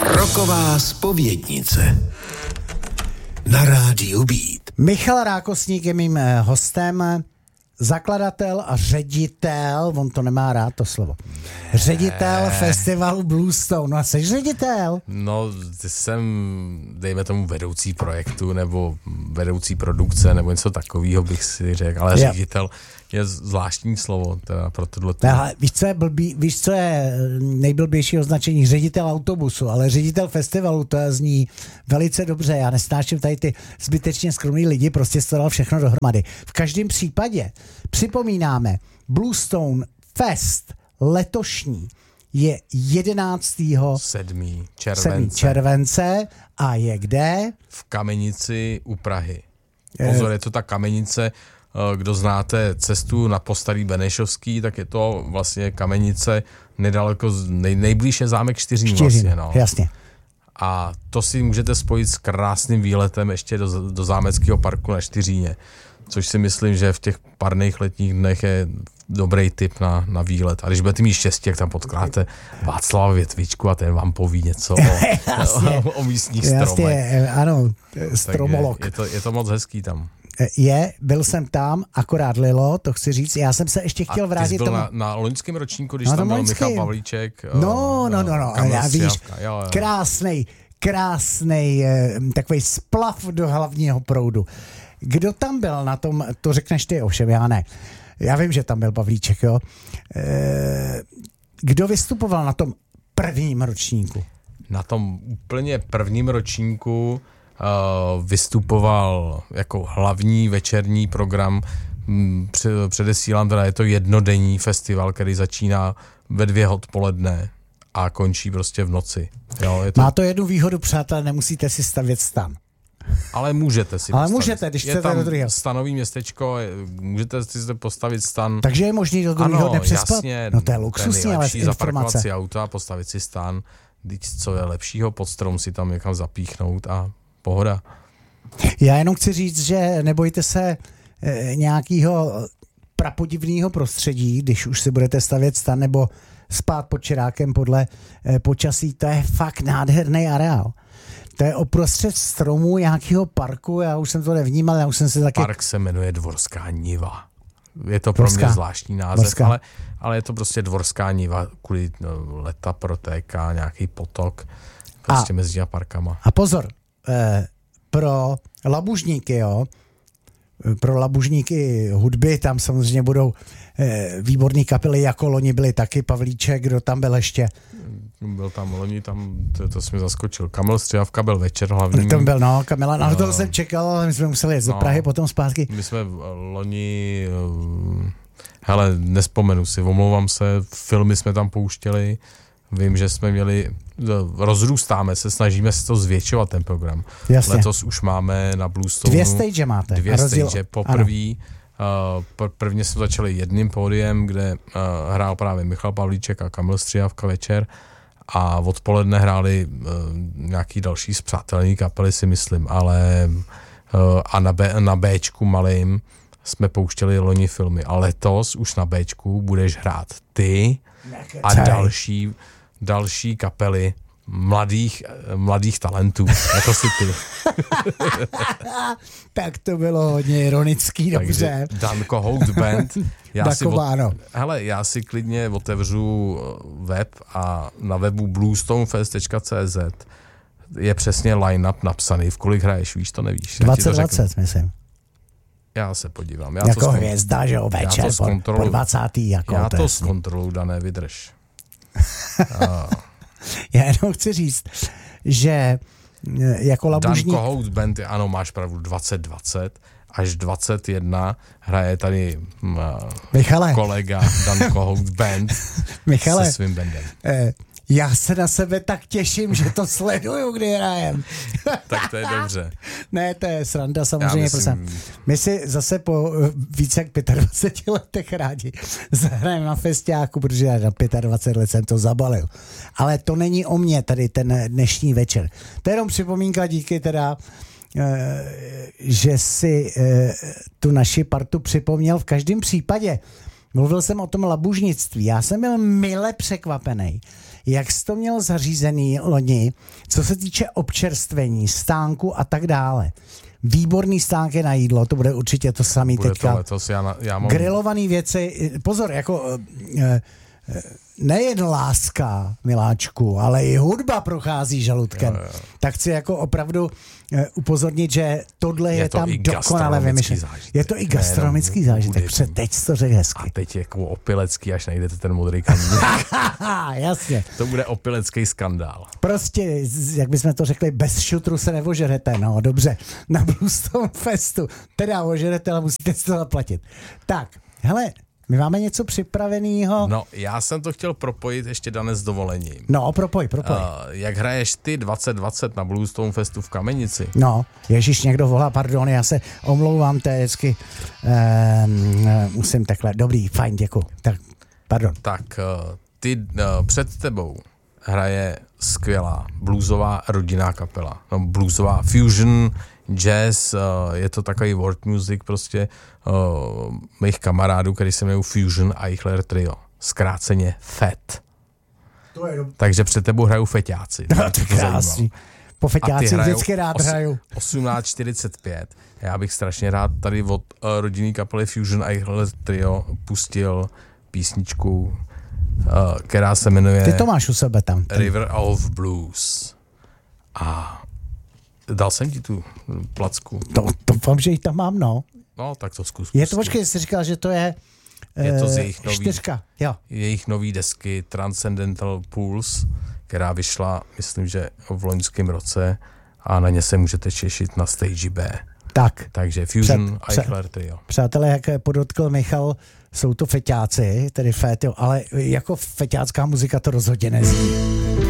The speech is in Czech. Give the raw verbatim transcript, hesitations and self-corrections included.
Roková zpovědnice na rádiu Beat. Michal Rákosník je mým hostem, zakladatel a ředitel, on to nemá rád to slovo, ne. ředitel festivalu Bluestone. No a jsi ředitel? No, jsem, dejme tomu, vedoucí projektu nebo vedoucí produkce nebo něco takového bych si řekl, ale jo. ředitel je zvláštní slovo teda pro tohle. Ale víš, co je blbý, víš, co je nejblbější označení? Ředitel autobusu, ale ředitel festivalu, to zní velice dobře. Já nesnáším tady ty zbytečně skromný lidi, prostě to dal všechno dohromady. V každém případě připomínáme, Bluestone Fest letošní je jedenáctého července. července a je kde? V Kamenici u Prahy. Pozor, je to ta Kamenice, kdo znáte cestu na Postarý Benešovský, tak je to vlastně Kamenice nedaleko, nej, nejblíž je zámek Štiřín. Štiřín, vlastně, no. Jasně. A to si můžete spojit s krásným výletem ještě do, do zámeckého parku na Štiříně, což si myslím, že v těch parných letních dnech je dobrý tip na, na výlet. A když budete mít štěstí, jak tam potkáte Václava Větvičku a ten vám poví něco o, o, o místních stromech. Jasně, ano, stromolog. Je to, je to moc hezký tam. Je, byl jsem tam, akorát lilo, to chci říct. Já jsem se ještě chtěl a vrátit byl tomu... na, na loňském ročníku, když no, tam byl loňský. Michal Pavlíček. No, no, no, no, no. Já víš, krásnej, krásnej takovej splav do hlavního proudu. Kdo tam byl na tom, to řekneš ty, ovšem, já ne. Já vím, že tam byl Pavlíček, jo. E, kdo vystupoval na tom prvním ročníku? Na tom úplně prvním ročníku uh, vystupoval jako hlavní večerní program. Předesílám, teda je to jednodenní festival, který začíná ve dvě odpoledne a končí prostě v noci. Jo, je to... Má to jednu výhodu, přátelé, nemusíte si stavět stan. Ale můžete si Ale postavit. můžete, když je chcete tam do druhého. stanový městečko, můžete si zde postavit stan. Takže je možný do druhého dne přespat? Jasně, no to je luxusní, ale informace. Zaparkovat si auta, postavit si stan, co je lepšího, pod strom si tam někam zapíchnout a pohoda. Já jenom chci říct, že nebojte se e, nějakého prapodivného prostředí, když už si budete stavět stan nebo spát pod čirákem podle e, počasí, to je fakt nádherný areál. To je uprostřed stromů nějakého parku, já už jsem to nevnímal, já už jsem se taky... Park se jmenuje Dvorská niva. Je to pro Dvorská. mě zvláštní název, ale, ale je to prostě Dvorská niva, kvůli no, leta protéká nějaký potok prostě a, mezi těma parkama. A pozor, eh, pro labužníky, jo, pro labužníky hudby, tam samozřejmě budou eh, výborný kapely, jako loni byli taky Pavlíček, kdo tam byl ještě? Byl tam loni, tam, to, to jsi mi zaskočil. Kamil Střihavka byl večer hlavní. Tam byl, no, Kamila, na no, to jsem čekal, ale my jsme museli jet do no, Prahy, potom zpátky. My jsme loni, hele, nespomenu si, omlouvám se, filmy jsme tam pouštěli, vím, že jsme měli, rozrůstáme se, snažíme se to zvětšovat ten program. Jasně. Letos už máme na Bluestone. Dvě stage máte. Dvě stage, poprvé. Uh, prvně jsme začali jedním pódiem, kde uh, hrál právě Michal Pavlíček a Kamil Střihavka večer a odpoledne hráli uh, nějaký další spřátelný kapely, si myslím, ale uh, a na, B, na Bčku malým jsme pouštěli loni filmy a letos už na Bčku budeš hrát ty a další, další kapely mladých, mladých talentů, jako si ty. Tak to bylo hodně ironický, dobře. Danko Hout Band. Já si, od, ano. hele, já si klidně otevřu web a na webu bluestonefest tečka cé zet je přesně line-up napsaný, v kolik hraješ, víš, to nevíš. dvacet dvacet, myslím. Já se podívám. Já jako to hvězda, že jo, večer po, po dvacátý Jako já to, to zkontroluji, Dané, vydrž. Já jenom chci říct, že jako labužník... Danko Hout Band, ano, máš pravdu, dvacet dvacet až dvacet jedna hraje tady uh, Michale. kolega Danko Hout Band Michale, se svým bandem. Eh, já se na sebe tak těším, že to sleduju, kdy hrajem. Tak to je dobře. Ne, to je sranda samozřejmě. Myslím... My si zase po více jak dvaceti pěti letech rádi zahrajeme na festiáku, protože já na dvacet pět let jsem to zabalil. Ale to není o mě tady ten dnešní večer. To je jenom připomínka, díky teda, že si tu naši partu připomněl. V každém případě Mluvil jsem o tom labužnictví. Já jsem byl mile překvapený, jak jsi to měl zařízený loni, co se týče občerstvení, stánku a tak dále. Výborný stánky na jídlo, to bude určitě to samý bude teďka. To letos, já, já mám... Grilovaný věci, pozor, jako e, e, nejen láska, miláčku, ale i hudba prochází žaludkem. Jo, jo. Tak chci jako opravdu e, upozornit, že tohle je, je tam dokonale vymyšlené. Je to i gastronomický zážitek, protože teď to řekl hezky. A teď jako opilecký, až najdete ten modrý kamínek. Jasně. To bude opilecký skandál. Prostě, jak bychom to řekli, bez šutru se nevožerete, no dobře, na Bluestone Festu, teda ožerete, ale musíte si to zaplatit. Tak, hele, my máme něco připraveného. No, já jsem to chtěl propojit ještě, Dane, s dovolením. No, propoj, propoj. Uh, jak hraješ ty dvacet dvacet na Bluestone Festu v Kamenici? No, ježíš, někdo volá, pardon, já se omlouvám, to je vždycky, uh, musím takhle, dobrý, fajn, děkuji. Tak, pardon. Tak, uh, ty uh, před tebou hraje skvělá bluesová rodinná kapela. No, bluesová fusion, jazz, uh, je to takový world music prostě uh, mých kamarádů, který se jmenují Fusion Eichler Trio. Zkráceně F E T. To je dob- Takže před tebou hrajou feťáci. No, to krásný. Po feťáci vždycky rád os- hraju. osmnáct čtyřicet pět. Já bych strašně rád tady od uh, rodinný kapely Fusion Eichler Trio pustil písničku, uh, která se jmenuje Ty to máš u sebe tam. Ten. River of Blues. A dal jsem ti tu placku. To, to vám, že ji tam mám, no. No, tak to zkus. Je to, počkej, jsi říkal, že to je, je to z jejich nový, čtyřka, jo. Jejich nový desky Transcendental Pulse, která vyšla, myslím, že v loňském roce a na ně se můžete těšit na stage B. Tak. Takže Fusion Eichler Trio. Přátelé, jak podotkl Michal, jsou to feťáci, tedy féty, ale jako feťácká muzika to rozhodně nezní.